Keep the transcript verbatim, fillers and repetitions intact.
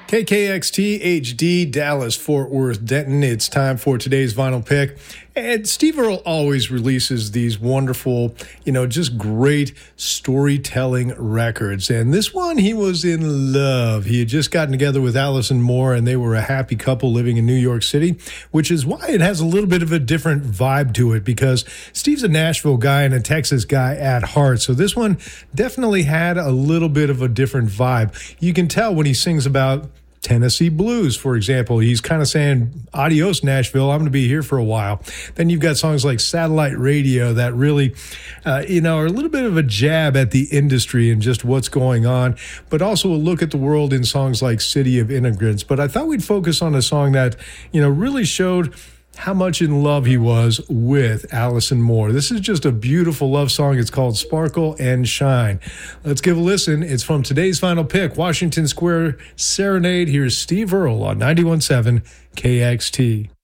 K K X T H D, Dallas, Fort Worth, Denton. It's time for today's vinyl pick. And Steve Earle always releases these wonderful, you know, just great storytelling records. And this one, he was in love. He had just gotten together with Alison Moore, and they were a happy couple living in New York City, which is why it has a little bit of a different vibe to it, because Steve's a Nashville guy and a Texas guy at heart. So this one definitely had a little bit of a different vibe. You can tell when he sings about Tennessee blues, for example. He's kind of saying, adios, Nashville, I'm going to be here for a while. Then you've got songs like Satellite Radio that really, uh, you know, are a little bit of a jab at the industry and just what's going on, but also a look at the world in songs like City of Immigrants. But I thought we'd focus on a song that, you know, really showed how much in love he was with Alison Moore. This is just a beautiful love song. It's called Sparkle and Shine. Let's give a listen. It's from today's final pick, Washington Square Serenade. Here's Steve Earle on ninety-one point seven K X T.